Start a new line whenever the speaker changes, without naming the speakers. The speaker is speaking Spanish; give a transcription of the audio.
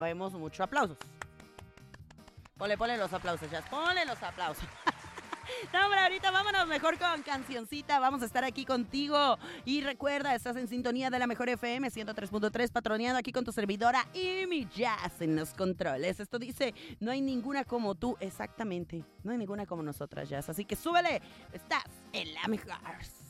Vemos mucho aplausos. Ponle los aplausos, Jazz. Ponle los aplausos. No, hombre, ahorita vámonos mejor con cancioncita. Vamos a estar aquí contigo. Y recuerda, estás en sintonía de la Mejor FM 103.3, patroneando aquí con tu servidora y mi Jazz en los controles. Esto dice, no hay ninguna como tú. Exactamente, no hay ninguna como nosotras, Jazz. Así que súbele, estás en la mejor.